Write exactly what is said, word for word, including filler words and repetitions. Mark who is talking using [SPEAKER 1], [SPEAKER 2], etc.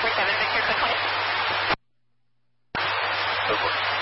[SPEAKER 1] four seven, Victor, quick call.
[SPEAKER 2] Go for it.